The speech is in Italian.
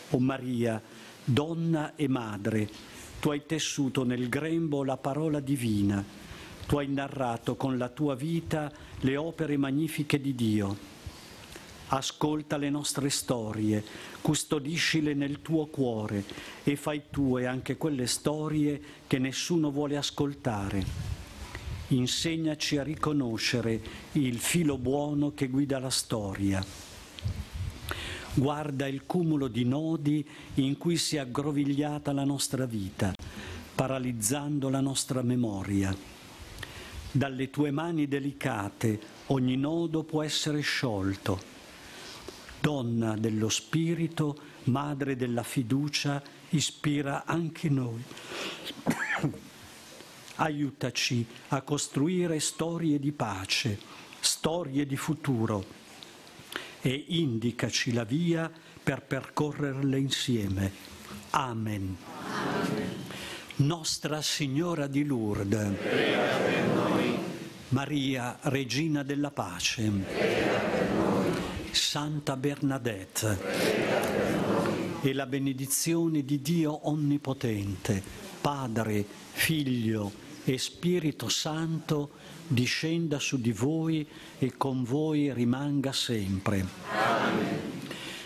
O Maria, donna e madre, tu hai tessuto nel grembo la parola divina, tu hai narrato con la tua vita le opere magnifiche di Dio. Ascolta le nostre storie, custodiscile nel tuo cuore e fai tue anche quelle storie che nessuno vuole ascoltare. Insegnaci a riconoscere il filo buono che guida la storia. Guarda il cumulo di nodi in cui si è aggrovigliata la nostra vita, paralizzando la nostra memoria. Dalle tue mani delicate ogni nodo può essere sciolto. Donna dello Spirito, Madre della fiducia, ispira anche noi. Aiutaci a costruire storie di pace, storie di futuro e indicaci la via per percorrerle insieme. Amen. Amen. Nostra Signora di Lourdes, prega per noi. Maria, Regina della Pace, Prega per noi. Santa Bernadette, Prega per noi. e la benedizione di Dio Onnipotente, Padre, Figlio e Spirito Santo, discenda su di voi e con voi rimanga sempre. Amen.